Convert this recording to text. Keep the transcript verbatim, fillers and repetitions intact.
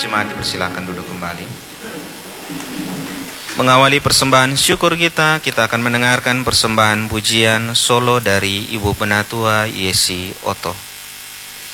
Jemaat dipersilakan duduk kembali. Mengawali persembahan syukur kita, kita akan mendengarkan persembahan pujian solo dari Ibu Penatua Yesi Oto.